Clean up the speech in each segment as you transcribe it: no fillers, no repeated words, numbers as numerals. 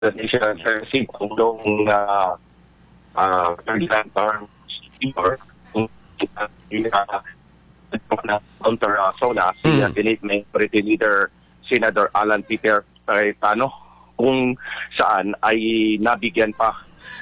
Traditional Jersey, Pangulong third term speaker, counter Sona, si Senate Majority Leader Senator Alan Peter Cayetano, kung saan ay nabigyan pa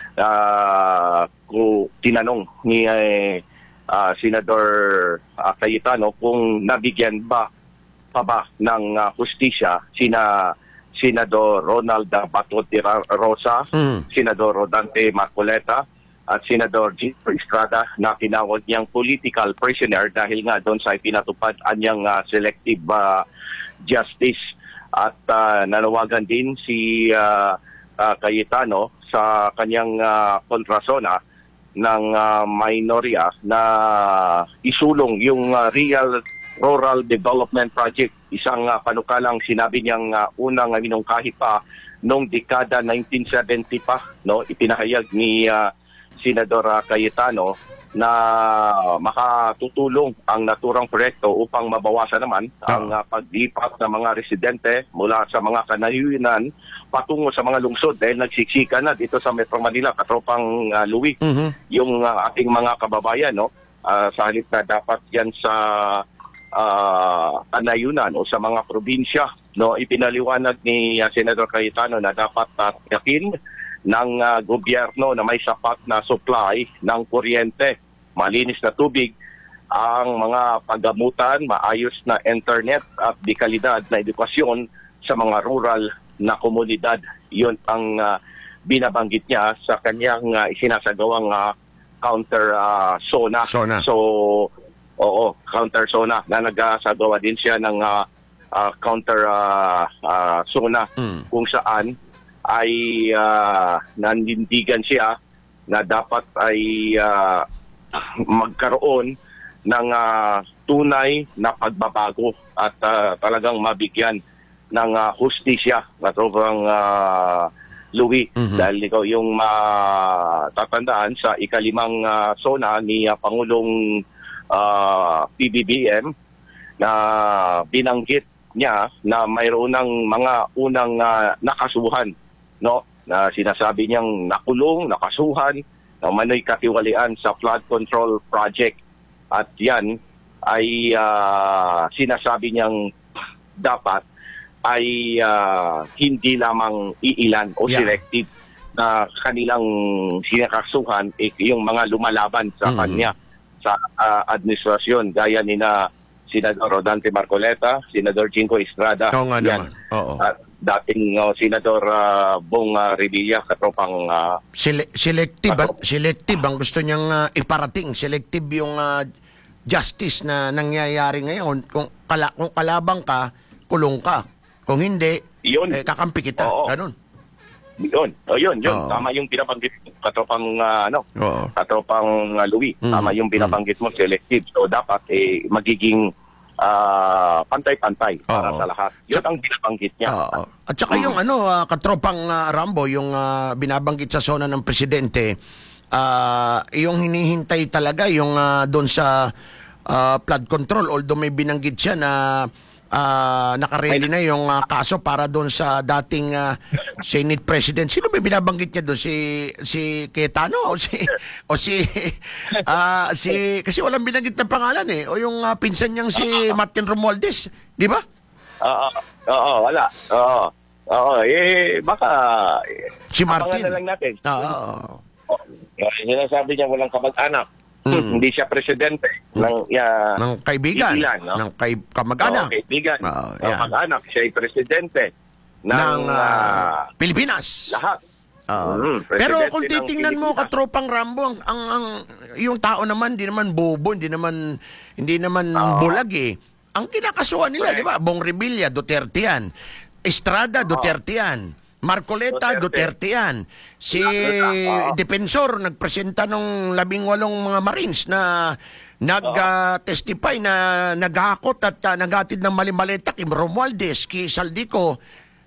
kung tinanong ni Senador Cayetano kung nabigyan pa ba ng hustisya sina Senador Ronald Bato de Rosa, Senador Rodante Marcoleta, at Senador Gino Estrada na tinawag niyang political prisoner dahil nga doon sa ipinatupad anyang selective justice. At nanawagan din si Cayetano sa kanyang kontrasona ng minorya na isulong yung Real Rural Development Project, isang panukalang sinabi niyang unang minungkahi pa noong dekada 1970 pa, no, ipinahayag ni Senador Cayetano na makatutulong ang naturang proyekto upang mabawasan naman ang paglipat ng mga residente mula sa mga kanayunan patungo sa mga lungsod dahil nagsiksika na dito sa Metro Manila, katropang Louie, yung ating mga kababayan, no, sa halip na dapat yan sa kanayunan o sa mga probinsya, no, ipinaliwanag ni Senador Cayetano na dapat yakin ng gobyerno na may sapat na supply ng kuryente, malinis na tubig, ang mga paggamutan, maayos na internet at di kalidad na edukasyon sa mga rural na komunidad. Yun ang binabanggit niya sa kanyang isinasagawang counter SONA. So, oo, counter SONA na nagsagawa din siya ng counter SONA kung saan ay nanindigan siya na dapat ay magkaroon ng tunay na pagbabago at talagang mabigyan ng hustisya at sobrang Louie. Dahil ikaw yung matatandaan sa ikalimang SONA ni Pangulong PBBM na binanggit niya na mayroon ng mga unang nakasuhan, no, na sinasabi niyang nakulong, nakasuhan, na manoy katiwalian sa flood control project. At yan ay sinasabi niyang dapat ay hindi lamang iilan o selective na kanilang sinakasuhan yung mga lumalaban sa kanya sa administrasyon gaya ni na Senador Rodante Marcoleta, Senador Gino Estrada, at dating Senador Bong Revilla, katropang selective ang gusto niyang iparating. Selective yung justice na nangyayari ngayon. Kung kalabang ka, kulong ka. Kung hindi, kakampi kita. Ganun. Yun. Tama yung binabanggit mo, katropang katropang Louie. Tama yung binabanggit mo, selective. So dapat magiging pantay-pantay para sa lahat. Yun ang binabanggit niya. At saka yung katropang Rambo, yung binabanggit sa SONA ng presidente, yung hinihintay talaga yung doon sa flood control, although may binanggit siya na naka-ready na yung kaso para doon sa dating Senate President. Sino ba binabanggit niya doon? Si Cayetano o si kasi walang binanggit na pangalan o yung pinsan niyang si Martin Romualdez, di ba? Wala. Baka si Martin na lang natin. Sinasabi niya walang kamag-anak. Hindi siya presidente ng kaibigan, ilan, no? ng kamag-anak. Kaibigan, kamag-anak. Siya ay presidente ng Pilipinas. Lahat. Pero kung titingnan mo, katropang Rambo, ang yung tao naman, hindi naman bobo, hindi naman bulag Ang kinakasuhan nila, di ba? Bong Revilla, Duterte yan. Estrada, Duterte yan. Marcoleta, Duterte yan. Si Defensor, nagpresenta ng 18 mga Marines na nag-testify na naghakot at naghatid ng mali-maleta kay Romualdez, kay Saldico.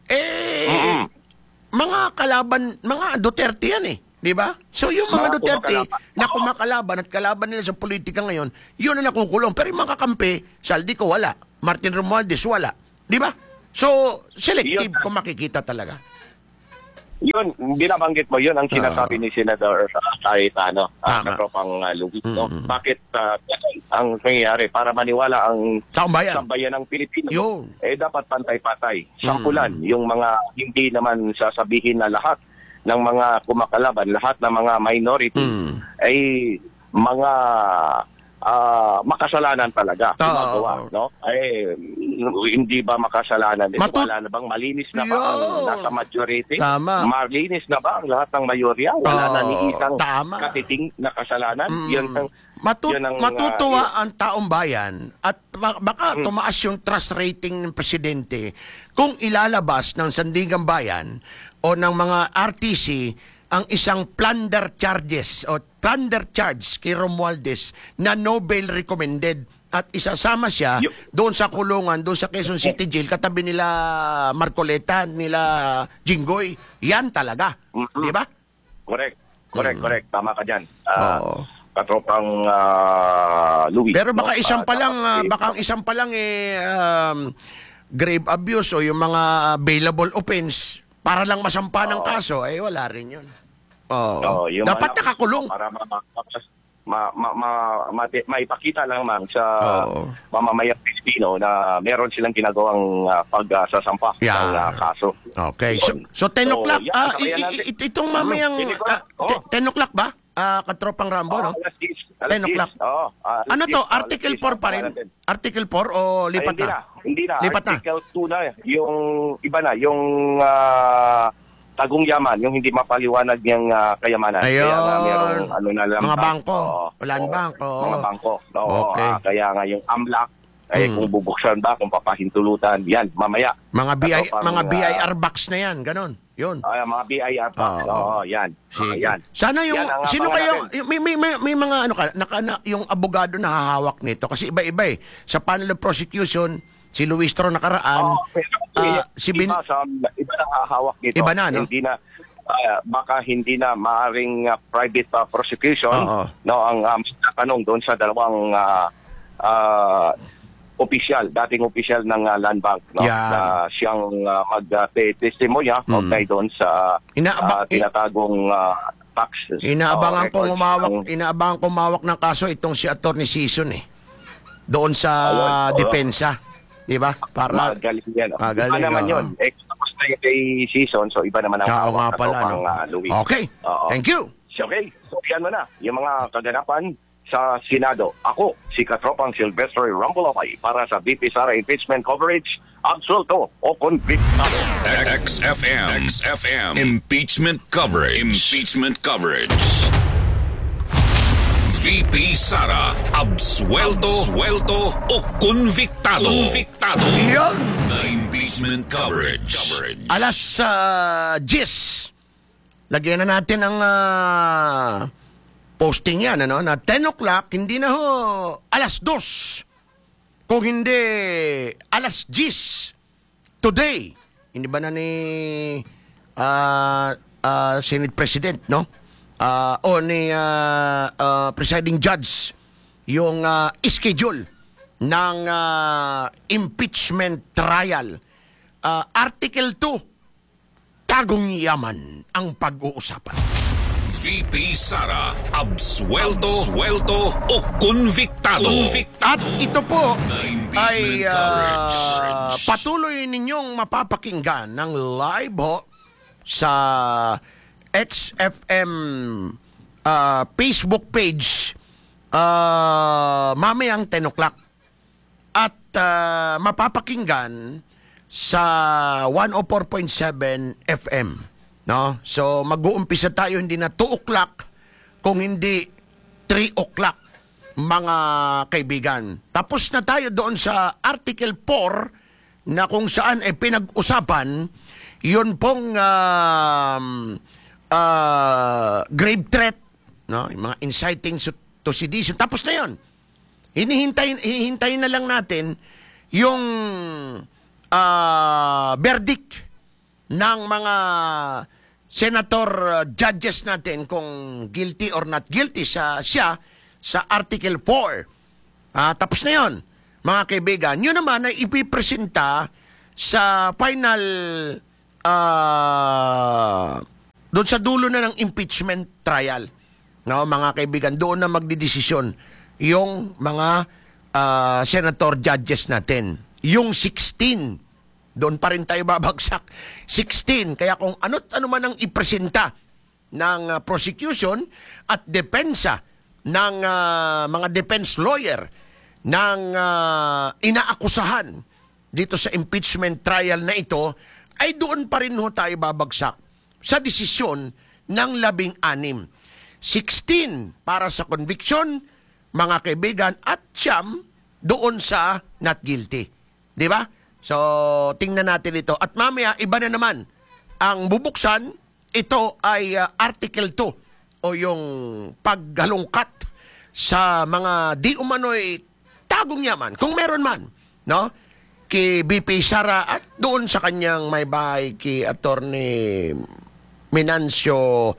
Mga kalaban, mga Duterte yan di ba? So yung mga Duterte na kumakalaban at kalaban nila sa politika ngayon, yun ang nakukulong. Pero yung mga kakampi, Saldico wala. Martin Romualdez wala. Di ba? So, selective kung makikita talaga. Yun, binabanggit mo, yun ang sinasabi ni Senator Cayetano, Tama. katropang Luis. No? Bakit ang nangyayari para maniwala ang Taong bayan. sambayan ng Pilipino? Yun. Dapat pantay-patay. Sampulan, yung mga hindi naman sasabihin na lahat ng mga kumakalaban, lahat ng mga minority, ay mga makasalanan talaga gumagawa, no? Ay hindi ba makasalanan? Wala na bang malinis na ba ang nasa majority? Tama. Malinis na ba ang lahat ng mayorya? Wala na ni isang Tama. katiting na kasalanan? Yun ang Matutuwa ang taong bayan at baka tumaas yung trust rating ng presidente kung ilalabas ng Sandigan Bayan o ng mga RTC ang isang plunder charges o plunder charge kay Romualdez na no bail recommended at isasama siya doon sa kulungan, doon sa Quezon City Jail, katabi nila Marcoleta, nila Jinggoy. Yan talaga. Di ba? Correct. Tama ka dyan. Oo. Katropang Luis. Pero baka isang pa lang, grave abuse o yung mga bailable offense para lang masampa ng kaso, wala rin yun. Dapat nakakulong. Para maipakita lang sa mamamayang Pilipino na meron silang ginagawang pagsasampa ng kaso. Okay. So 10 o'clock, itong mamayang 10 o'clock ba? Katropang Rambo, no? 10 o'clock. Ano to? Article 4 pa rin? Article 4 o lipat na? Hindi na. Lipat na. Article 2 na. Yung iba na. Yung tagong yaman. Yung hindi mapaliwanag niyang kayamanan. Ayun. Kaya nga merong na lang. Mga bangko. Land bank. Mga bangko. Okay. Kaya nga yung AMLAC, kung bubuksan ba, kung papahintulutan, yan, mamaya. Mga BIR box na yan, ganon. Yun. Mga BIR box. Yan. Yan. Sana yung, yan sino kayo, may mga ano ka, yung abogado na hahawak nito. Kasi iba-iba Sa panel of prosecution, si Luis Tro nakaraan, iba na hahawak nito. Iba na, no? Hindi na, baka hindi na maaring private prosecution, no, ang tanong doon sa dalawang dating opisyal ng Land Bank, no, na siyang mag-testimonya doon sa tinatagong taxes. Inaabangan kong umawak ng kaso itong si Attorney Season doon sa depensa, di ba? Para magaling yan. Iba naman yun. Tapos na yung kay Season, so iba naman ang hawak na Luis. Okay. Thank you. Okay. So yan mo na yung mga kaganapan sa Senado. Ako, si Katropang Silvestre Rambolaway para sa VP Sara Impeachment Coverage, absuelto o convictado. XFM. Impeachment Coverage. VP Sara, absuelto o convictado. Yan. The Impeachment Coverage. Alas 10. Lagyan na natin ang posting yan, na 10 o'clock, hindi na alas 2. Kung hindi, alas 10. Today. Hindi ba na ni Senate President, no? O ni Presiding Judge yung schedule ng impeachment trial. Article 2, tagong yaman ang pag-uusapan. VP Sara, absuelto o convictado. At ito po ay patuloy ninyong mapapakinggan ng live sa XFM Facebook page mamayang 10 o'clock. At mapapakinggan sa 104.7 FM. No? So mag-uumpisa tayo hindi na 2 o'clock kung hindi 3 o'clock, mga kaibigan. Tapos na tayo doon sa Article 4 na kung saan pinag-usapan yun pong grave threat, no? Yung mga inciting to sedition. Tapos na yun. Hihintayin na lang natin yung verdict ng mga senator judges natin kung guilty or not guilty siya sa Article 4. Tapos na yun, mga kaibigan. Yun naman ay ipipresenta sa final doon sa dulo na ng impeachment trial. No, mga kaibigan, doon na magdidesisyon yung mga senator judges natin. Yung 16, doon pa rin tayo babagsak. 16, kaya kung ano man ang ipresenta ng prosecution at depensa ng mga defense lawyer ng inaakusahan dito sa impeachment trial na ito, ay doon pa rin tayo babagsak sa desisyon ng 16. 16 para sa conviction, mga kaibigan, at siyam doon sa not guilty. Di ba? So, tingnan natin ito. At mamaya, iba na naman ang bubuksan. Ito ay Article 2 o yung paghalungkat sa mga di umano'y tagong yaman, kung meron man, no? Kay BP Sara at doon sa kanyang may bahay kay Attorney Minancio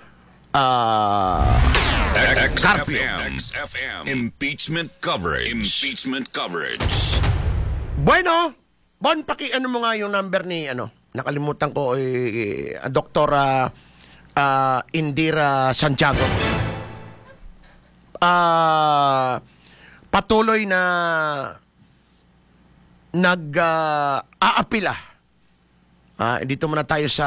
XFM. Impeachment coverage. Bueno, Bon, ano mo nga yung number ni, nakalimutan ko, Doktora Indira Santiago. Patuloy na nag-aapila. Dito muna tayo sa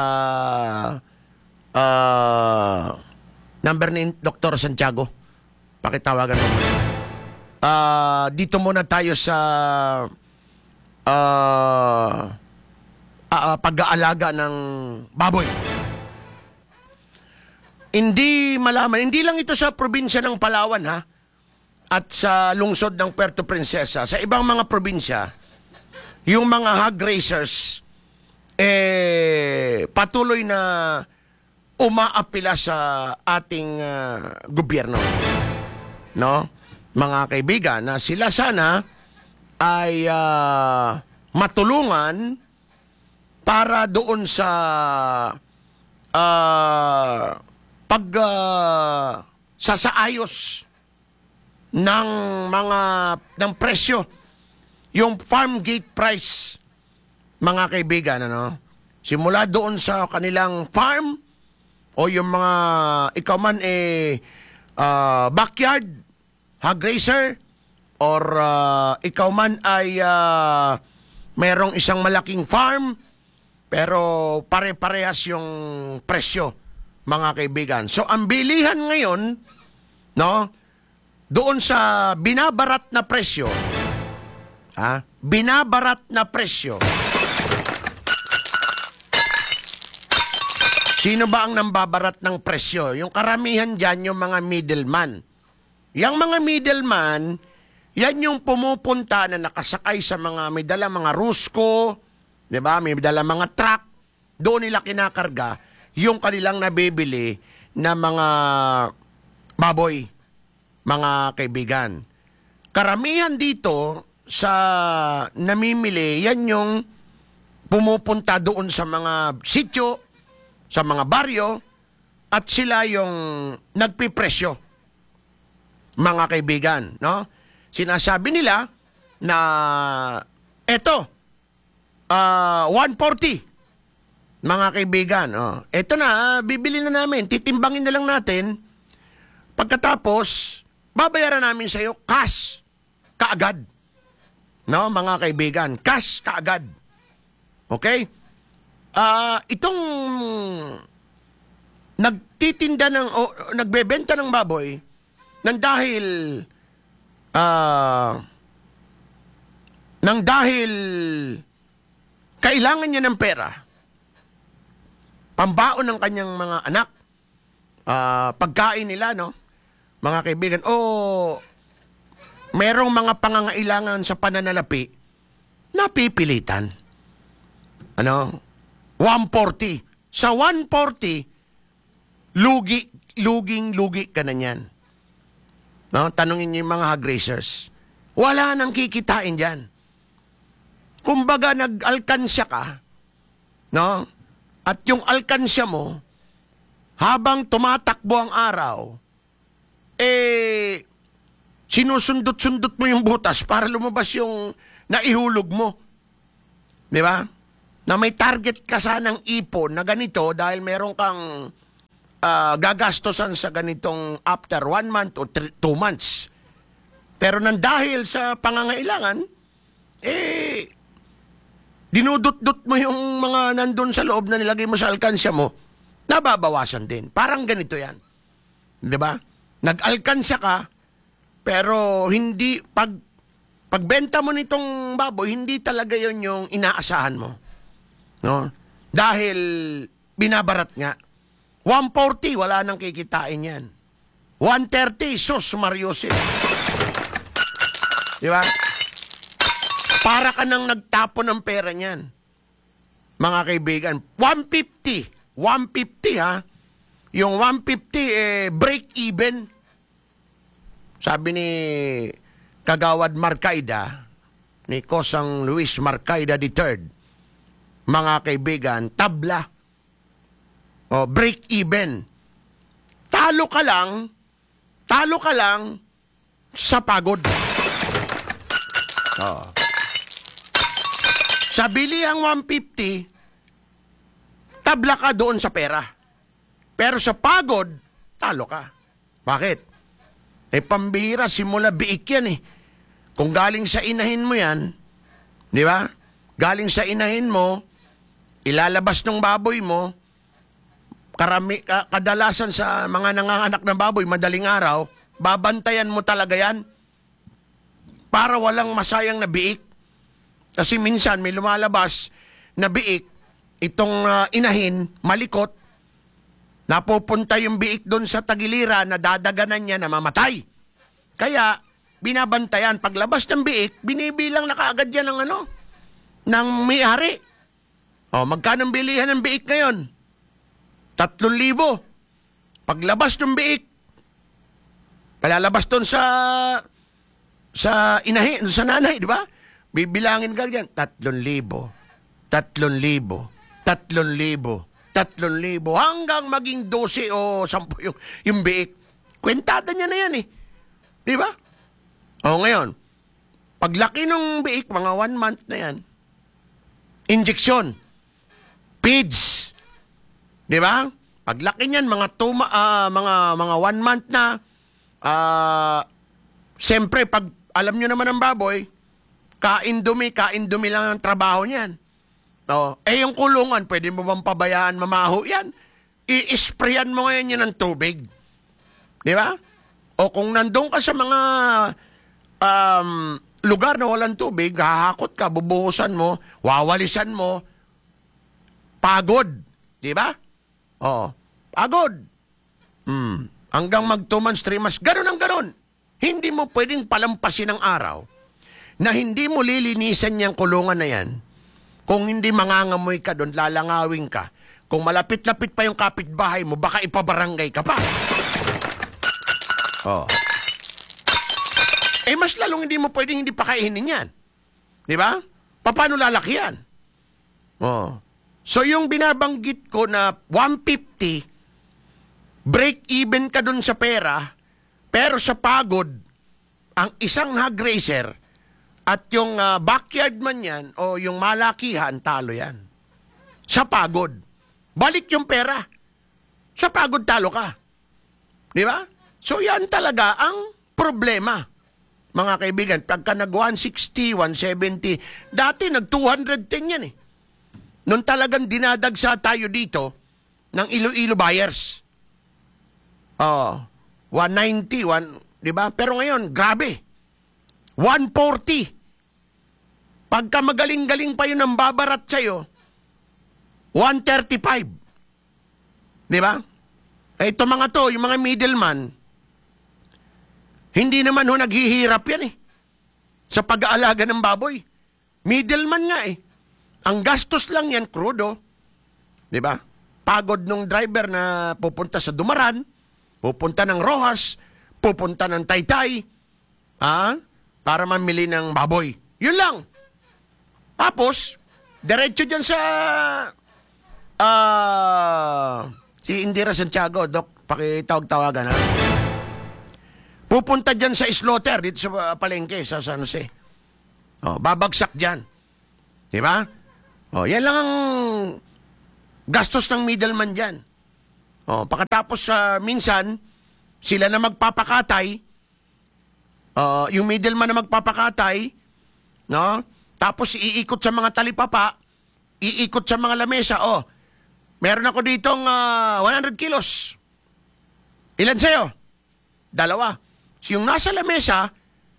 number ni Dr. Santiago. Pakitawagan mo. Dito muna tayo sa pag-aalaga ng baboy. Hindi malaman, hindi lang ito sa probinsya ng Palawan, ha? At sa lungsod ng Puerto Princesa. Sa ibang mga probinsya, yung mga hog raisers, patuloy na umaapila sa ating gobyerno. No? Mga kaibigan, na sila sana ay matulungan para doon sa sasaayos ng presyo, yung farm gate price, mga kaibigan, simula doon sa kanilang farm o yung mga ikaw man backyard hog raiser or ikaw man ay merong isang malaking farm pero pare-parehas yung presyo, mga kaibigan. So ang bilihan ngayon, doon sa binabarat na presyo, sino ba ang nambabarat ng presyo? Yung karamihan dyan, yung mga middleman. Yang mga middleman, yan yung pumupunta na nakasakay sa may dala mga rusko, di ba? May dala mga truck, doon nila kinakarga yung kanilang nabibili na mga baboy, mga kaibigan. Karamihan dito sa namimili, yan yung pumupunta doon sa mga sityo, sa mga baryo, at sila yung nagpipresyo, mga kaibigan, no? Sinasabi nila na eto, 140, mga kaibigan. Eto na, bibili na namin, titimbangin na lang natin. Pagkatapos, babayaran namin sa iyo cash, kaagad. No, mga kaibigan, cash kaagad. Okay? Itong nagtitinda nagbebenta ng baboy nang dahil kailangan niya ng pera, pambaon ng kanyang mga anak, pagkain nila, mga kaibigan, merong mga pangangailangan sa pananalapi, napipilitan. 140. Sa 140, lugi ka na niyan. Tanungin niyo yung mga hog raisers. Wala nang kikitain dyan. Kumbaga, nag-alkansya ka, at yung alkansya mo, habang tumatakbo ang araw, sinusundot-sundot mo yung butas para lumabas yung naihulog mo. Di ba? Na may target ka sanang ipon na ganito dahil meron kang gagastosan sa ganitong after 1 month o 2 months. Pero nang dahil sa pangangailangan, dinudot-dot mo yung mga nandun sa loob na nilagay mo sa alkansya mo, nababawasan din. Parang ganito yan. Diba? Nag-alkansya ka, pero hindi, pagbenta mo nitong baboy, hindi talaga yon yung inaasahan mo. No? Dahil binabarat nga. 140, wala nang kikitain yan. 130, sus, Mariosip. Di ba? Para ka nang nagtapon ng pera niyan. Mga kaibigan, 150 ha. Yung 150, break even. Sabi ni Kagawad Marcaida, ni Kosang Luis Marcaida III, mga kaibigan, tabla. O, break even. Talo ka lang sa pagod. Oh. Sa bilihang 150, tabla ka doon sa pera. Pero sa pagod, talo ka. Bakit? Pambihira, simula biik yan eh. Kung galing sa inahin mo yan, di ba? Galing sa inahin mo, ilalabas ng baboy mo, kadalasan sa mga nanganganak na baboy, madaling araw, babantayan mo talaga yan para walang masayang na biik. Kasi minsan may lumalabas na biik, itong inahin, malikot, napupunta yung biik doon sa tagiliran na dadaganan niya na mamatay. Kaya, binabantayan. Paglabas ng biik, binibilang na kaagad yan ng may-ari. O, magkano bilihan ng biik ngayon? 3,000. Paglabas ng biik, palalabas doon sa inahin, sa nanay, di ba? Bibilangin ka yan, 3,000, 3,000, 3,000, 3,000, hanggang maging 12 o 10 yung biik. Kwentada niya na yan eh. Di ba? O ngayon, paglaki ng biik, mga 1 month na yan, injection, feeds, di ba? Paglaki niyan, mga 1 month na, siyempre, pag alam nyo naman ang baboy, kain dumi lang ang trabaho niyan. Yung kulungan, pwede mo bang pabayaan mamaho yan? I-sprayan mo ngayon yan ng tubig. Di ba? O kung nandun ka sa mga lugar na walang tubig, hahakot ka, bubuhusan mo, wawalisan mo, pagod. Di ba? Pagod. Hanggang mag 2 months, 3 months, ganun ang ganun. Hindi mo pwedeng palampasin ang araw na hindi mo lilinisan yung kulungan na yan. Kung hindi mangangamoy ka doon, lalangawin ka. Kung malapit-lapit pa yung kapitbahay mo, baka ipabarangay ka pa. Mas lalong hindi mo pwedeng hindi pakainin yan. Di ba? Paano lalaki yan? So yung binabanggit ko na 150, break even ka doon sa pera, pero sa pagod, ang isang hog racer at yung backyard man yan o yung malakihan, talo yan. Sa pagod. Balik yung pera. Sa pagod, talo ka. Di ba? So yan talaga ang problema. Mga kaibigan, pagka nag-160, 170, dati nag-210 yan eh. Noon talagang dinadagsa tayo dito ng Iloilo buyers. 190, di ba? Pero ngayon, grabe. 140. Pagka magaling-galing pa yun ang babarat sa'yo, 135. Di ba? Ito mga to, yung mga middleman, hindi naman naghihirap yan eh. Sa pag-aalaga ng baboy. Middleman nga eh. Ang gastos lang yan, crudo. Di ba? Pagod nung driver na pupunta sa Dumaran, pupunta ng Rojas, pupunta ng Taytay, para mamili ng baboy. Yun lang. Tapos, diretso dyan sa si Indira Santiago, Dok, pakitawag-tawagan ha. Pupunta dyan sa slaughter, dito sa palengke, sa San Jose. Babagsak dyan. Di ba? Yan lang ang gastos ng middleman dyan. Pagkatapos minsan, sila na magpapakatay, yung middleman na magpapakatay, no? Tapos iikot sa mga talipapa, iikot sa mga lamesa. Meron ako ditong 100 kilos. Ilan sa'yo? 2. Yung nasa lamesa,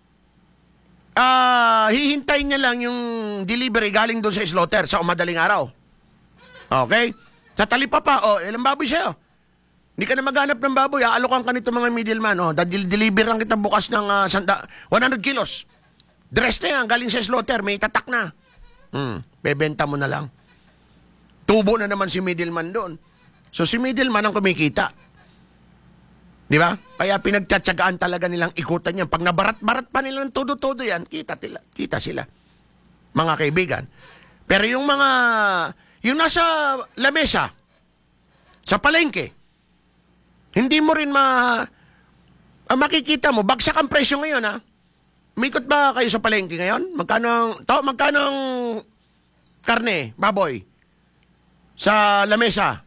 hihintayin niya lang yung delivery galing doon sa slaughter sa madaling araw. Okay? Sa talipapa, ilang baboy sa'yo? Hindi ka na maghanap ng baboy, aalokan ka nito mga middleman. Deliver lang kita bukas ng 100 kilos. Dress na yan, galing sa slaughter, may tatak na. Bebenta mo na lang. Tubo na naman si middleman doon. So si middleman ang kumikita. Di ba? Kaya pinagtsatsagaan talaga nilang ikutan yan. Pag nabarat-barat pa nilang todo-todo yan, kita sila. Mga kaibigan. Pero yung nasa lamesa, sa palengke, hindi mo rin makikita mo, bagsak ang presyo ngayon, ha? Umikot ba kayo sa palengke ngayon? Magkano ang karne, baboy, sa lamesa?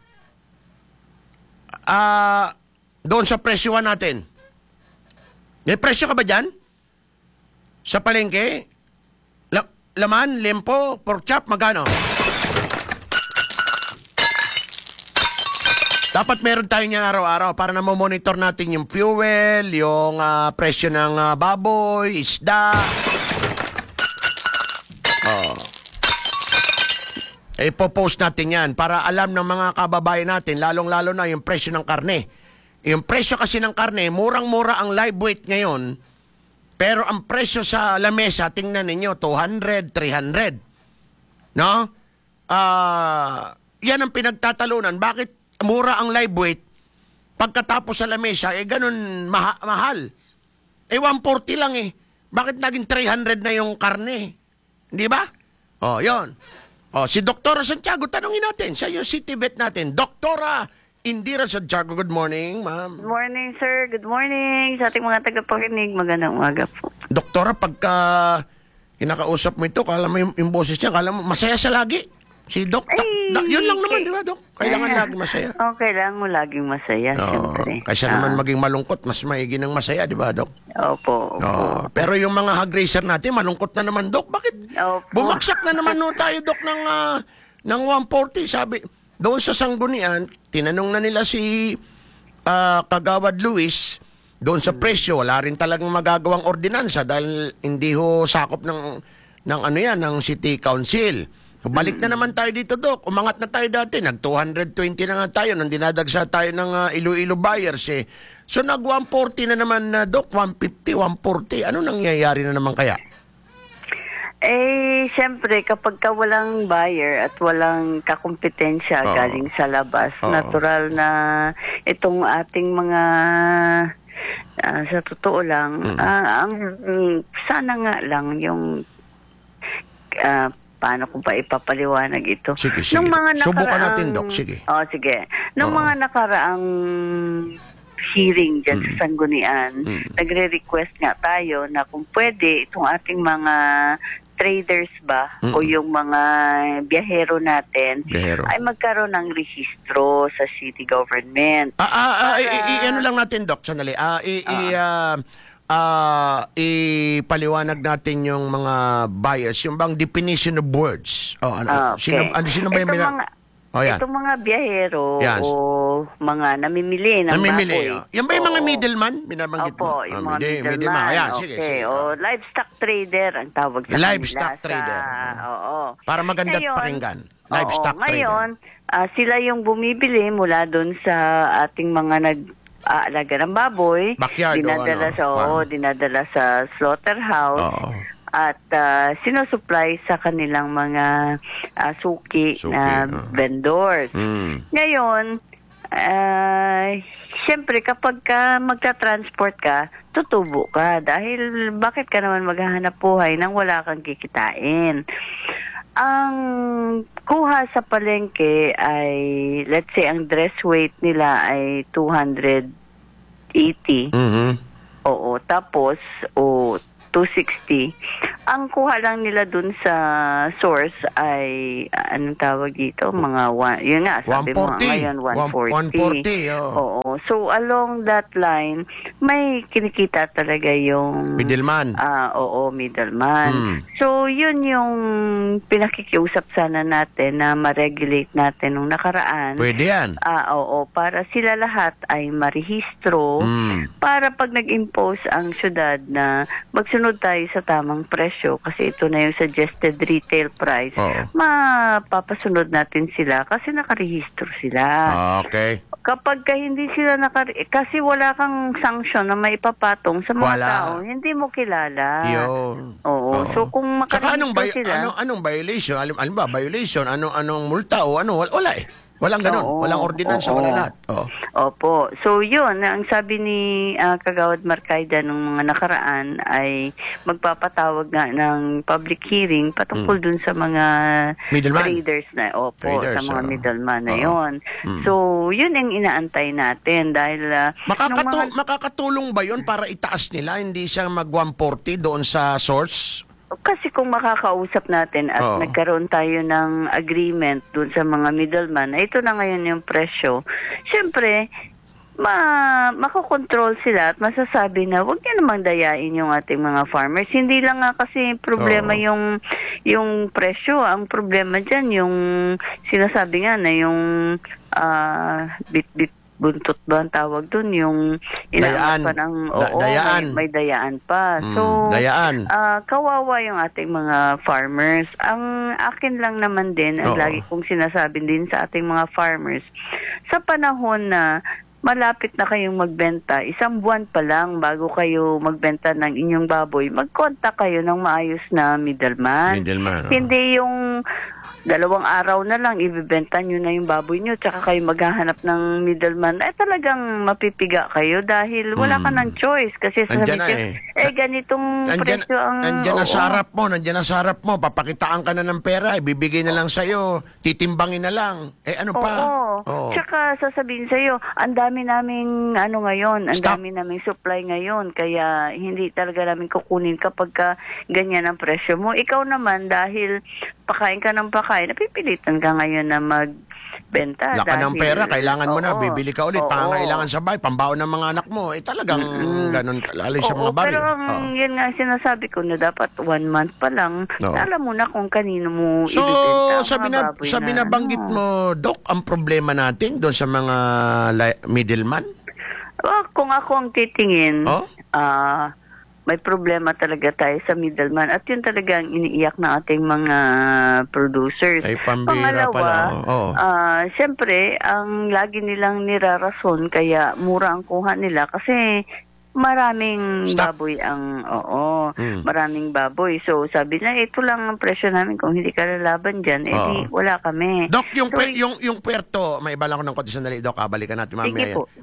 Doon sa presyohan natin. May presyo ka ba dyan? Sa palengke? Laman, lempo, pork chop, magkano? Dapat meron tayo niyan araw-araw para na monitor natin yung fuel, yung presyo ng baboy, isda. Ipopost natin yan para alam ng mga kababayan natin, lalong-lalo na yung presyo ng karne. Yung presyo kasi ng karne, murang-mura ang live weight ngayon, pero ang presyo sa lamesa, tingnan ninyo, 200, 300. No? Yan ang pinagtatalunan. Bakit mura ang live weight, pagkatapos sa lamesa, ganun mahal. 140 lang Bakit naging 300 na yung karne? Di ba? Yon. Si Dr. Santiago, tanungin natin. Siya yung city vet natin. Dr. Indira Santiago, good morning, ma'am. Good morning, sir. Good morning sa ating mga tagapakinig. Magandang umaga po. Doktora, pagka kinakausap mo ito, kala mo yung boses niya, kala mo masaya siya lagi. Si Doc, yun lang naman, di ba, Doc? Kailangan laging masaya. Kailangan mo laging masaya, siyempre. Kasi naman maging malungkot, mas maigi ng masaya, di ba, Doc? Opo. Pero yung mga hog racer natin, malungkot na naman, Doc. Bakit? Bumagsak na naman tayo, Doc, ng 140. Sabi, doon sa Sanggunian, tinanong na nila si Kagawad Luis, doon sa presyo, wala rin talagang magagawang ordinansa dahil hindi ho sakop ng City Council. Balik na naman tayo dito, Doc. Umangat na tayo dati. Nag-220 na nga tayo nang dinadagsa tayo ng Iloilo buyers. So nag-140 na naman, Doc. 150, 140. Ano nangyayari na naman kaya? Siyempre, kapag walang buyer at walang kakumpetensya galing sa labas, natural na itong ating mga, sa totoo lang, sana nga lang yung, paano ko ba ipapaliwanag ito? Sige. Subukan natin, Doc. Sige. Sige. Nung mga nakaraang hearing dyan sa Sanggunian, nagre-request nga tayo na kung pwede itong ating mga traders ba o yung mga biyahero natin ay magkaroon ng rehistro sa city government. Ano lang natin, Doc, sandali. Ipaliwanag natin yung mga buyers, yung bang definition of words. Okay. Sino ba yung itong mga biyahero o mga namimili ng baboy. Yan ba yung mga middleman? Binabanggit mo? Yung mga middleman. Sige. Livestock trader ang tawag sa livestock trader. Para maganda pakinggan. Livestock trader. Ngayon, sila yung bumibili mula doon sa ating mga alaga ng baboy, backyard, dinadala sa slaughterhouse at sinusupply sa kanilang mga suki na vendors. Ngayon, siyempre kapag magta-transport ka, tutubo ka dahil bakit ka naman maghahanap buhay nang wala kang kikitain. Ang kuha sa palengke ay, let's say, ang dress weight nila ay 280. Oo, tapos, 260. Ang kuha lang nila dun sa source ay, anong tawag dito? Yun nga, sabi mo 140. ngayon, 140. 140, oo. Oo. So, along that line, may kinikita talaga yung... Middleman. Oo, middleman. So, yun yung pinakikiusap sana natin na ma-regulate natin nung nakaraan. Pwede yan. Oo, para sila lahat ay marehistro para pag nag-impose ang syudad na magsunod tayo sa tamang presyo kasi ito na yung suggested retail price, mapapasunod natin sila kasi nakarehistro sila. Okay. Kapag hindi sila kasi wala kang sanction na maipapatong sa mga tao, hindi mo kilala. Yun. Oo. So kung makarehistro sila... Anong violation? Alam ba, violation? Anong multa o ano? Wala eh. Walang ganun. Walang ordinansa, wala lahat. Opo. So yun, ang sabi ni Kagawad Marcaida nung mga nakaraan ay magpapatawag nga ng public hearing patungkol dun sa mga middleman. traders na. Opo, Traders, sa mga middleman na yun. So yun ang inaantay natin dahil... makakatulong ba yun para itaas nila? Hindi siya mag-140 doon sa source? Kasi kung makakausap natin at nagkaroon tayo ng agreement dun sa mga middleman, ito na ngayon yung presyo, syempre, makokontrol sila at masasabi na huwag niyo namang dayain yung ating mga farmers. Hindi lang nga kasi problema yung presyo. Ang problema dyan, yung sinasabi nga na yung buntot ba ang tawag dun? Yung inaangat pa ng... Dayaan. May dayaan pa. So, dayaan. Kawawa yung ating mga farmers. Ang akin lang naman din, ang lagi kong sinasabi din sa ating mga farmers, sa panahon na malapit na kayong magbenta, 1 buwan pa lang bago kayo magbenta ng inyong baboy, mag-contact kayo ng maayos na middleman. Hindi yung 2 araw na lang, ibibenta nyo na yung baboy nyo, tsaka kayo maghahanap ng middleman. Talagang mapipiga kayo dahil wala ka ng choice. Kasi sabi ko, ganitong presyo ang... Nandiyan na sa harap mo, papakitaan ka na ng pera, ibibigay na lang sa'yo, titimbangin na lang. Ano pa? Tsaka sasabihin sa'yo, ang dami naming ngayon, ang dami naming supply ngayon, kaya hindi talaga namin kukunin kapag ganyan ang presyo mo. Ikaw naman, dahil pakain ka ng pakain, napipilitan ka ngayon na magbenta. Laka ng pera, kailangan mo na, bibili ka ulit, pangangailangan sa bahay, pambaon ng mga anak mo, talagang ganun, lalo sa mga baril. Pero yun nga sinasabi ko na dapat 1 month pa lang, alam mo na kung kanino mo ibibenta. Sa binabanggit mo, Doc, ang problema natin doon sa mga middleman? Kung ako ang titingin, may problema talaga tayo sa middleman at yun talaga ang iniiyak ng ating mga producers. Ay, pambira pala. Siyempre, ang lagi nilang nirarason kaya mura ang kuha nila kasi maraming baboy ang maraming baboy. So sabi na ito lang ang presyo namin, kung hindi ka lalaban diyan di wala kami. Doc, yung puerto, may iba lang ako ng konti sandali, Doc, balikan natin mamaya. Po.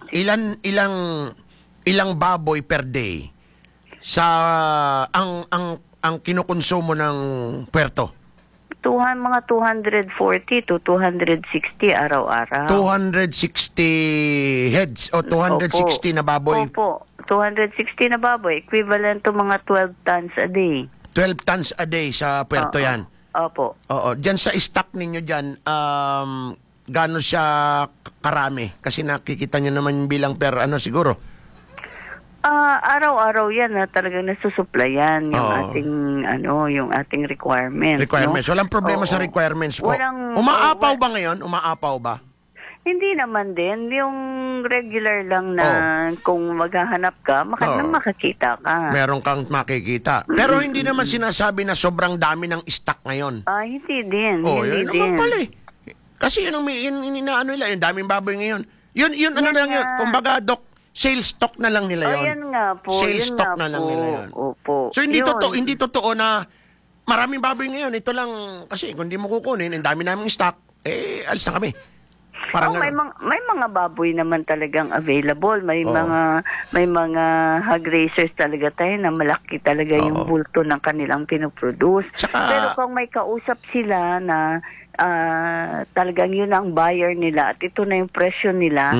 Ilang baboy per day sa ang kinukonsumo ng puerto? Mga 240 to 260 araw-araw. 260 heads o 260 na baboy? Opo. 260 na baboy, equivalent to mga 12 tons a day. 12 tons a day sa puerto yan? Opo. Diyan sa stock ninyo dyan, gano'n siya karami? Kasi nakikita nyo naman bilang per siguro? Araw-araw yan na talagang nasusuplayan yung ating yung ating requirements. No? Walang problema sa requirements po. Umaapaw ba ngayon? Umaapaw ba? Hindi naman din. Yung regular lang na kung maghahanap ka, makakita ka. Meron kang makikita. Pero hindi naman sinasabi na sobrang dami ng stock ngayon. Hindi din. Yun naman pala eh. Kasi yun ang inaano nila, yung daming baboy ngayon. Yun lang yun. Kumbaga, Doc, sales stock na lang nila yun. Yan nga po. Sales stock na lang nila yun. Opo. So hindi totoo na maraming baboy ngayon. Ito lang, kasi kung hindi mo kukunin, ang dami naming stock, alis na kami. May mga baboy naman talagang available. May mga hog raisers talaga tayo na malaki talaga yung bulto ng kanilang pinoproduce. Pero kung may kausap sila na talagang yun ang buyer nila at ito na yung presyo nila,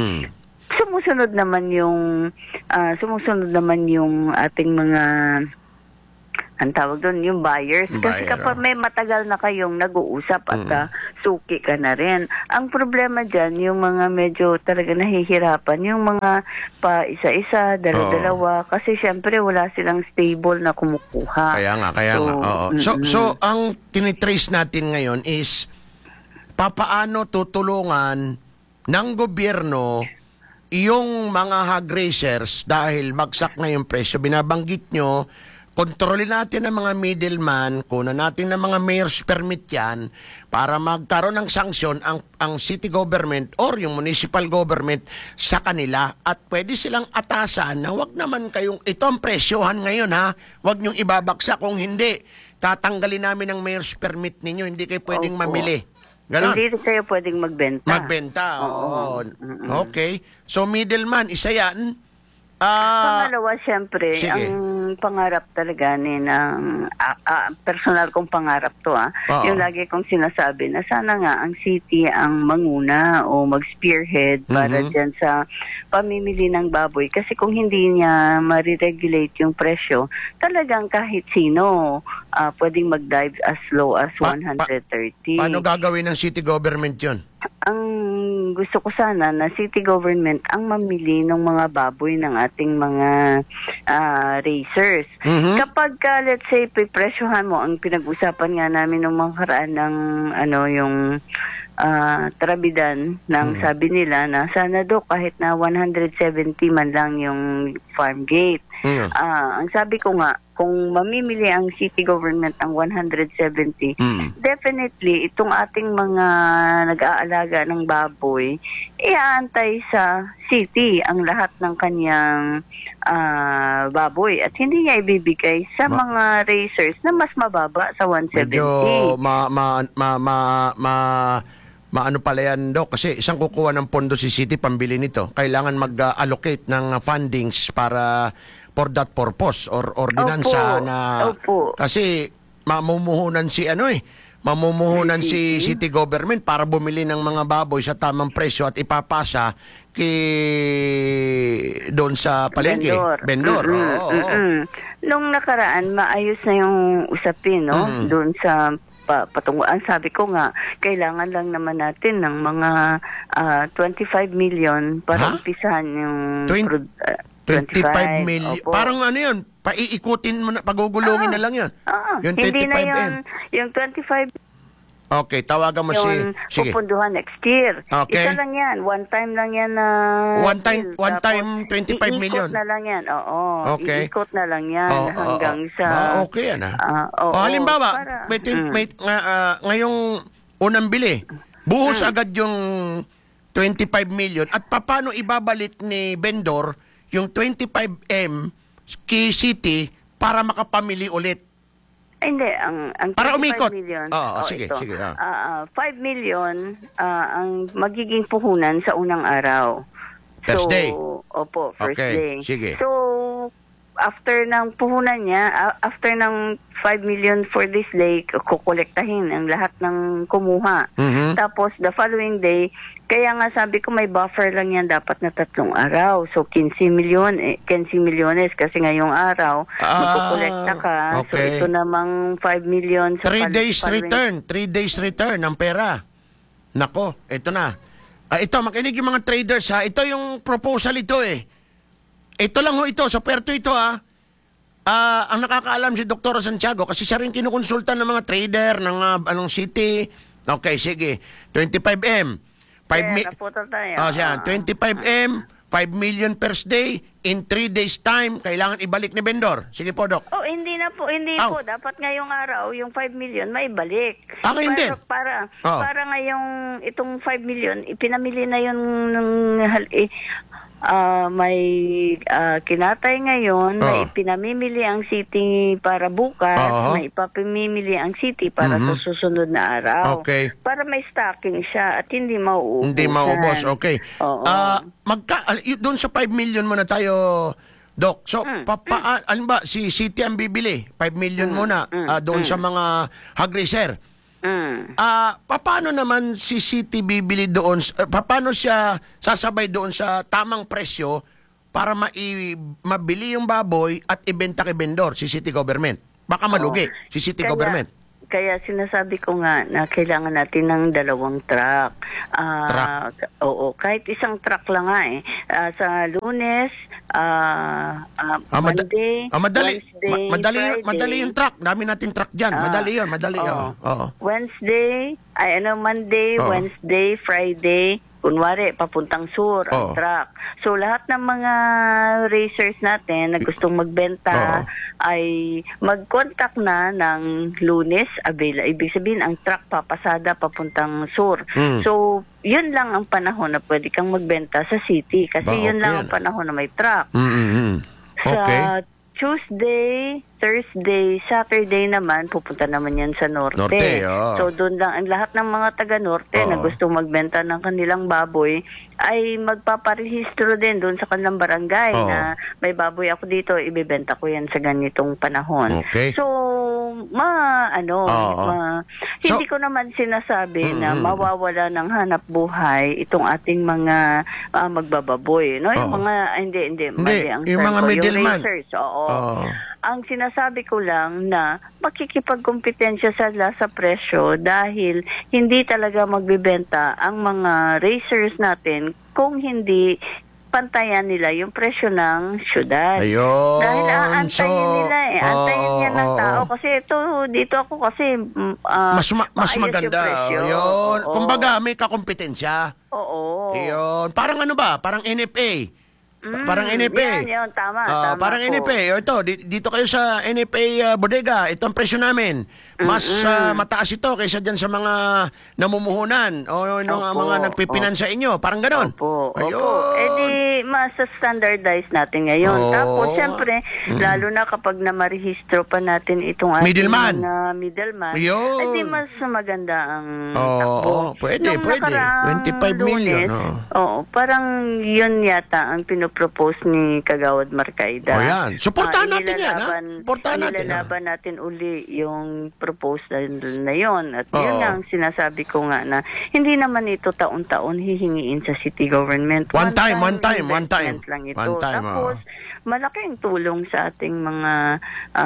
sumusunod naman yung ating mga ang tawag doon, yung buyers. Kasi Buyer, kapag may matagal na kayong nag-uusap at suki ka na rin. Ang problema dyan, yung mga medyo talaga nahihirapan, yung mga pa isa-isa, dalawa, kasi syempre wala silang stable na kumukuha. Kaya nga. Oo. So, ang tinitrace natin ngayon is papaano tutulungan ng gobyerno yung mga hog raisers dahil bagsak na yung presyo. Binabanggit nyo, kontrolin natin ang mga middleman, kunan natin ng mga mayor's permit yan para magkaroon ng sanksyon ang city government or yung municipal government sa kanila at pwede silang atasan na wag naman kayong, ito ang presyohan ngayon ha, wag nyong ibabagsak kung hindi, tatanggalin namin ang mayor's permit ninyo, hindi kayo pwedeng mamili. Ganon. Hindi kayo pwedeng magbenta. Oo. Okay. So middleman, isa yan. Pangalawa, syempre, sige. ang pangarap talaga ni ng personal kong pangarap to yung lagi kong sinasabi na sana nga ang city ang manguna o mag-spearhead para dyan sa pamimili ng baboy. Kasi kung hindi niya mariregulate yung presyo, talagang kahit sino pwedeng mag-dive as low as 130. Paano gagawin ng city government yun? Ang gusto ko sana na city government ang mamili ng mga baboy ng ating mga racers. Kapag let's say pipresyohan mo, ang pinag-usapan nga namin ng mga karaan ng yung trabidan ng sabi nila na sana do kahit na 170 man lang yung farm gate. Ang sabi ko nga, kung mamimili ang city government ang 170, definitely itong ating mga nag-aalaga ng baboy, iaantay sa city ang lahat ng kanyang baboy at hindi niya ibibigay sa mga racers na mas mababa sa 170. Medyo maano pala yan, Dok, kasi isang kukuha ng pondo si city pambili nito. Kailangan mag-allocate ng fundings para for that purpose or ordinansa kasi mamumuhunan si city government para bumili ng mga baboy sa tamang presyo at ipapasa doon sa palengke. Vendor. Nung nakaraan, maayos na yung usapin, doon sa patunguan. Sabi ko nga, kailangan lang naman natin ng mga 25 million para umpisahan yung 25 million. Opo. Parang ano yun, paiikutin mo na, pagugulungin na lang yun. Yung 25 hindi na yun, yung 25 okay, tawagan mo yung sige. Pupunduhan next year. Okay. Isa lang yan. One time lang yan na... One time 25 million? Iikot na lang yan. Okay. Iikot na lang yan hanggang sa... okay yan halimbawa, ngayong unang bili, buhos agad yung 25 million at paano ibabalik ni vendor yung 25M kay city para makapamili ulit? Hindi, ang para 25 umikot. million. Sige. 5 million ang magiging puhunan sa unang araw. First day? Opo, first day. Sige. So, after ng puhunan niya, after ng 5 million for this day, kukolektahin ang lahat ng kumuha. Tapos, the following day, kaya nga sabi ko may buffer lang yan dapat na 3 araw. So 15 milyones kasi ngayong araw magkukolekta ka. Okay. So ito namang 5 million sa 3 days return. 3 days return ng pera. Nako, ito na. Ito, makinig yung mga traders ha. Ito yung proposal ito eh. Ito lang ho ito. Sa Puerto ito ang nakakaalam si Dr. Santiago kasi siya rin kinukonsulta ng mga trader ng city. Okay, sige. 25M. 25M, 5 million per day, in 3 days time, kailangan ibalik ni vendor. Sige po, Doc. Hindi po. Dapat ngayong araw, yung 5 million, maibalik. Hindi. Para ngayong itong 5 million, ipinamili na yun may kinatay ngayon, may pinamimili ang city para bukas, may ipapamimili ang city para sa susunod na araw. Okay. Para may stocking siya at hindi mauubos. Okay. Doon sa 5 million muna tayo, Doc. So, ano ba, si city ang bibili? 5 million muna doon sa mga hog raiser. Paano naman si city bibili doon? Paano siya sasabay doon sa tamang presyo para mabili yung baboy at ibenta kay vendor, si city government? Baka malugi si city government. Kaya sinasabi ko nga na kailangan natin ng 2 truck. Truck? Oo, kahit isang truck lang nga eh. Sa Lunes, Monday, Wednesday, Friday. Madali yung truck. Dami natin truck dyan. Madali yun. Oo. Monday, Wednesday, Friday, kunwari, papuntang sur ang truck. So, lahat ng mga racers natin na gustong magbenta ay mag-contact na ng Lunes. Ibig sabihin, ang truck papasada papuntang sur. So, yun lang ang panahon na pwede kang magbenta sa city. Kasi yun lang ang panahon na may truck. Sa Tuesday, Thursday, Saturday naman, pupunta naman yan sa Norte. So, doon lang, ang lahat ng mga taga-Norte na gusto magbenta ng kanilang baboy, ay magpaparehistro din doon sa kanilang barangay na may baboy ako dito, ibebenta ko yan sa ganitong panahon. So, hindi ko naman sinasabi na mawawala ng hanap buhay itong ating mga magbababoy. No? Yung mga, yung mga middleman. Ang sinasabi ko lang na makikipagkompetensya sila sa presyo dahil hindi talaga magbibenta ang mga racers natin kung hindi pantayan nila yung presyo ng syudad. Ayun. Dahil aantayin nila eh. Antayin niya ng tao. Kasi dito ako kasi mas maganda. Ayun. Kumbaga, may kakompetensya. Oo. Ayun. Parang ano ba? Parang NFA. Parang NFA. Yan, tama. Parang po. NFA. Ito, dito kayo sa NFA bodega. Ito ang presyo namin. Mas mataas ito kaysa dyan sa mga namumuhunan o mga nagpipinan sa inyo. Parang ganon. Opo. Mas standardize natin ngayon. Tapos, siyempre, lalo na kapag namarehistro pa natin itong ating middleman, edi mas maganda ang takbo. Pwede. 25 million. Parang yun yata ang pinopropose ni Kagawad Marcaida. Yan. Suportahan natin yan. Ilalaban natin uli yung proposal na yun. At yun ang sinasabi ko nga na hindi naman ito taon-taon hihingiin sa city government. One time lang ito. Tapos, malaking tulong sa ating mga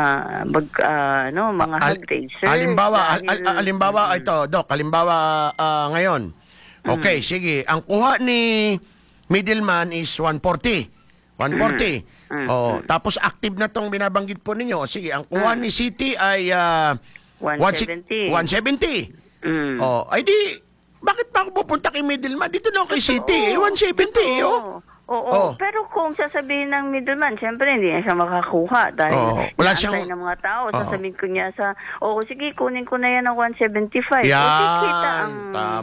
mga hog racers. Halimbawa, ito, Doc, ngayon. Okay, sige. Ang kuha ni middleman is 140. Tapos active na tong binabanggit po ninyo. Sige, ang kuha ni city ay 170. Ay di, bakit pa ako pupunta kay middleman? Dito na ako kay city. 170. Pero kung sasabihin ng middleman, siyempre hindi niya siya makakuha dahil inaantay ng mga tao. Sasabihin ko niya sige, kunin ko na yan ng 175. Kikita ang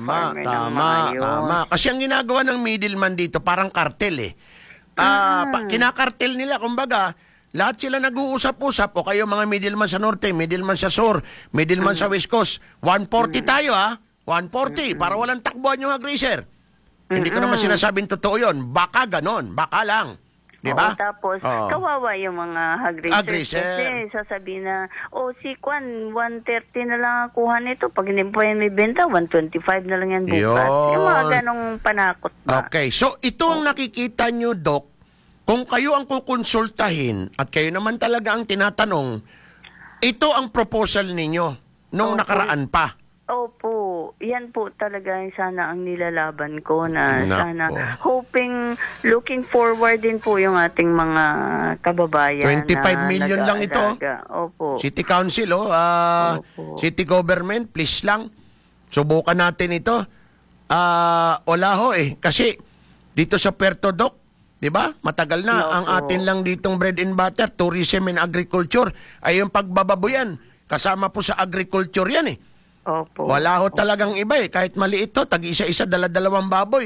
tama. Kasi ang ginagawa ng middleman dito, parang kartel eh. Kinakartel nila, kumbaga, lahat sila nag-uusap-usap, o kayo mga middleman sa Norte, middleman sa Sur, middleman sa West Coast, 140 tayo 140, para walang takbuhan yung aggressor. Hindi ko naman sinasabing totoo yun. Baka ganon. Baka lang. Diba? Tapos, kawawa yung mga aggressor. Kasi sasabihin na, si Kwan, 130 na lang ang kuha nito. Pag hindi po yan may benta, 125 na lang yan bukas. Yung mga ganong panakot ba? Okay. So, ito ang nakikita nyo, Doc. Kung kayo ang kukonsultahin at kayo naman talaga ang tinatanong, ito ang proposal ninyo nung nakaraan pa. Opo, yan po talaga sana ang nilalaban ko na sana looking forward din po yung ating mga kababayan 25 million lang ito. Opo. City Council, City Government, please lang. Subukan natin ito. Wala kasi dito sa Puerto Doc, 'di ba? Matagal na ang atin lang ditong bread and butter, tourism and agriculture ay yung pagbababoyan. Kasama po sa agriculture yan eh. Opo. Wala talagang iba kahit maliit to, tag-isa-isa, dala-dalawang baboy.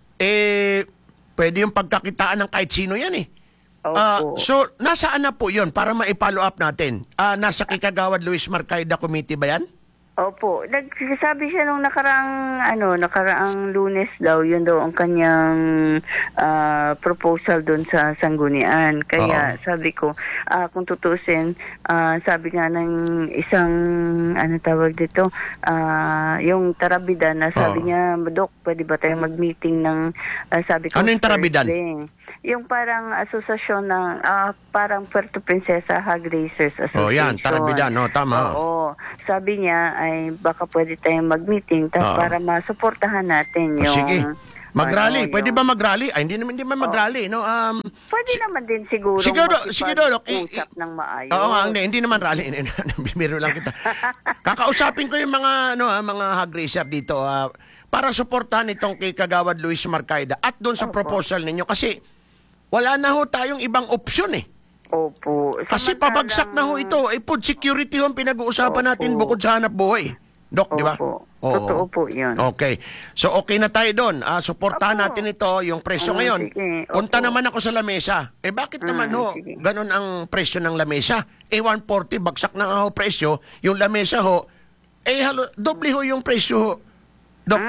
Pwede yung pagkakitaan ng kahit sino yan eh. So, nasaan na po yun para ma-follow up natin? Nasa Kagawad Luis Marcaida Committee ba yan? Opo. Nagsasabi siya nung nakaraang Lunes daw, yun daw ang kanyang proposal doon sa Sanggunian. Kaya sabi ko, kung tutusin, sabi nga ng isang, tawag dito, yung Tarabidan na sabi niya, Dok, pwede ba tayong mag-meeting ng, sabi ko, ano yung Tarabidan? yung parang asosasyon ng parang Puerto Princesa Hog Racers Association. Oh, yan, Tarabidan, no, tama. Oo. Sabi niya ay baka pwede tayong mag-meeting para masuportahan natin yung Sige. Mag-rally. Pwede yung- ba mag-rally? Ay, hindi naman mag-rally, no? Pwede naman din siguro Sige, Doc. usap ng maayos. Oo nga, hindi naman rally. Bimiro lang kita. Kakausapin ko yung mga hog racer dito para suportahan itong kay Kagawad Luis Marcaida at doon sa proposal ninyo kasi wala na ho tayong ibang opsyon eh. Opo. Kasi pabagsak na ho ito. Food security ho ang pinag-uusapan natin bukod sa hanap buhay. Doc, di ba? Opo. Oo. Totoo po yun. Okay. So, okay na tayo doon. Suportahan Opo. natin ito, yung presyo ngayon. Sige. Punta Opo. naman ako sa lamesa. Bakit naman ho, sige. ganun ang presyo ng lamesa? 140, bagsak na nga ho presyo. Yung lamesa ho, doble ho yung presyo ho. Doc,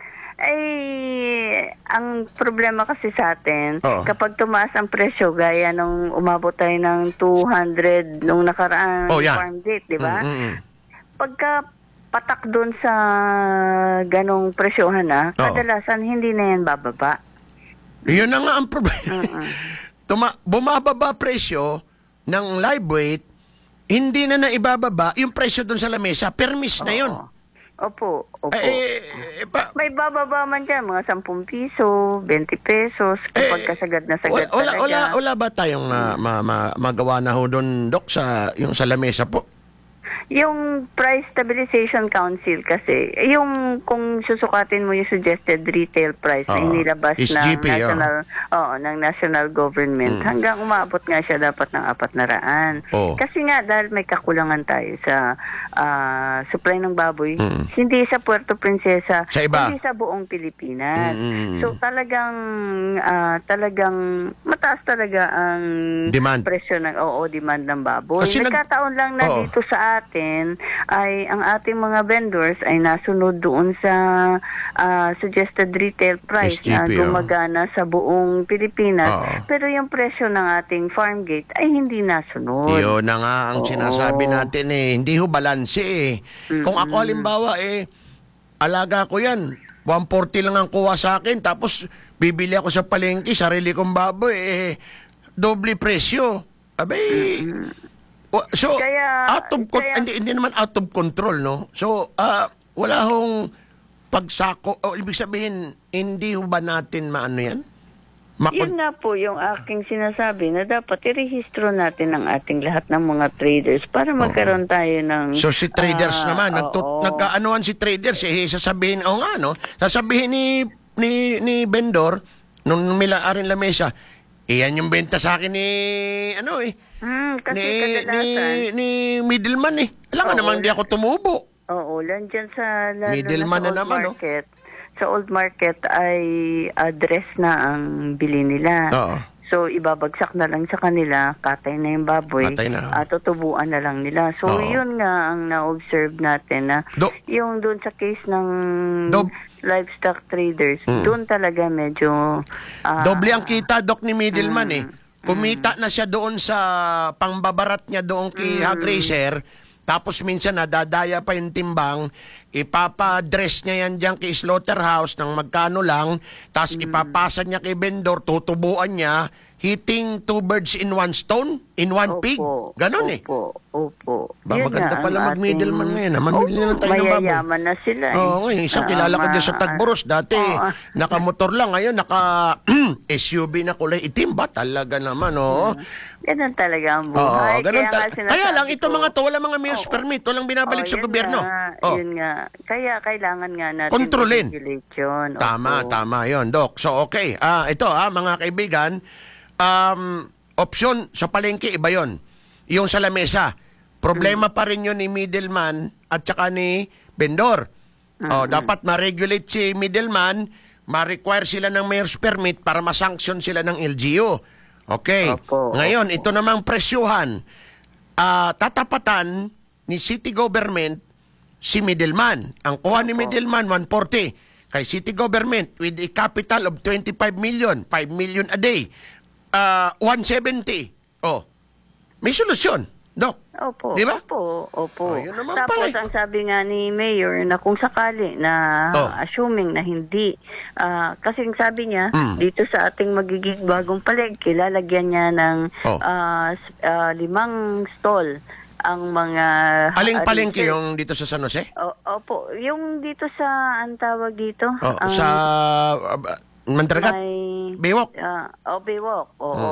Ang problema kasi sa atin, Oo. kapag tumaas ang presyo, gaya nung umabot tayo ng 200 nung nakaraang farm gate, di ba? Pagka patak doon sa ganong presyohan kadalasan hindi na yan bababa. Yun na nga ang problema. Bumababa presyo ng live weight, hindi na naibababa yung presyo doon sa lamesa. Permis na yun. Opo. May May bababa man dyan, mga 10 piso, 20 pesos, kapag kasagad na sagad talaga. Wala ba tayong magawa na ho doon, Doc, yung sa lamesa po? Yung Price Stabilization Council kasi, yung kung susukatin mo yung suggested retail price na inilabas ng SGP, ng national government, hanggang umabot nga siya dapat ng 400. Kasi nga dahil may kakulangan tayo sa supply ng baboy, hindi sa Puerto Princesa, sa iba, hindi sa buong Pilipinas. So talagang mataas talaga ang demand. presyo ng demand ng baboy. Kasi nagkataon lang na dito sa atin ay ang ating mga vendors ay nasunod doon sa suggested retail price na SGP, gumagana sa buong Pilipinas. Pero yung presyo ng ating farm gate ay hindi nasunod. Yun na nga ang sinasabi natin hindi ho balanse eh. Kung ako halimbawa alaga ko yan, 140 lang ang kuha sa akin, tapos bibili ako sa palengke, sarili kong baboy, doble presyo. Abay, so, hindi naman out of control, no? So, wala hong pagsako, ibig sabihin, hindi ho ba natin maano yan? Yun nga po yung aking sinasabi na dapat irehistro natin ang ating lahat ng mga traders para magkaroon tayo ng... So si traders naman, nagkaanuan si traders, sasabihin, sasabihin ni vendor, nung milaarin lamesa, yan yung benta sa akin kasi kadalasan... ni middleman Alam nga naman, hindi ako tumubo. Oo, landyan sa middleman na naman, market. Sa old market ay address na ang bili nila. So, ibabagsak na lang sa kanila, katay na yung baboy, tutubuan na lang nila. So, yun nga ang na-observe natin na yung doon sa case ng livestock traders, doon talaga medyo... doble ang kita, Doc, ni middleman Kumita na siya doon sa pangbabarat niya doon kay hog racer, tapos minsan nadadaya pa yung timbang, ipapadress niya yan dyan kay slaughterhouse ng magkano lang, tapos ipapasa niya kay vendor, tutubuan niya, hitting 2 birds in 1 stone, in 1 pig. Ganon Opo. Maganda pala mag-middleman ngayon. Mamili na lang tayo ng baboy. Mayayaman na sila. Ngayon, isang kilala ko dyan sa Tagboros. Dati, nakamotor lang. Ngayon, naka-SUV na kulay itim ba? Talaga naman, Ganun talaga ang buhay. Kaya lang, ito mga to, wala mga meals permit. Walang binabalik sa gobyerno. Yun nga. Kaya kailangan nga natin kontrolin. Regulation. Tama yun, Doc. So, okay. Ito, mga kaibigan, option sa palengke, iba yun. Yung sa lamesa. Problema pa rin yun ni middleman at saka ni vendor. Dapat ma-regulate si middleman, ma-require sila ng mayor's permit para ma-sanction sila ng LGU. Okay. Ngayon, ito namang presyuhan. Tatapatan ni city government si middleman. Ang kuha ni middleman, 140. Kay city government, with a capital of 25 million, 5 million a day, 170. May solusyon. Dok. Opo. Di ba? Opo. yun naman Tapos pala eh. ang sabi nga ni Mayor na kung sakali na assuming na hindi, kasi ang sabi niya dito sa ating magiging bagong palengke, lalagyan niya ng 5 stall ang mga... Aling palengke yung dito sa San Jose? Opo. Yung dito sa, ang tawag dito? Sa Mandragat? May... Baywalk? Baywalk. Oo.